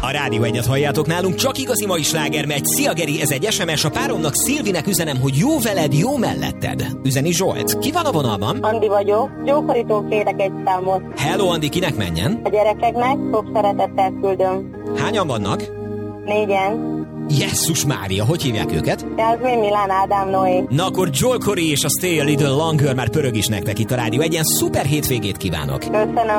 A Rádió 1-et halljátok nálunk, csak igazi mai sláger megy. Szia Geri, ez egy SMS, a páromnak Szilvinek üzenem, hogy jó veled, jó melletted. Üzeni Zsolt. Ki van a vonalban? Andi vagyok, Gyókorítól kérek egy számot. Hello Andi, kinek menjen? A gyerekeknek sok szeretettel küldöm. Hányan vannak? 4-en. Jesszus Mária, hogy hívják őket? Jászmin, Milán, Ádám, Noé. Na akkor Joel Corey és a Stay a Little Longer már pörög is nektek itt a Rádió 1-en. Szuper hétvégét kívánok! Köszönöm.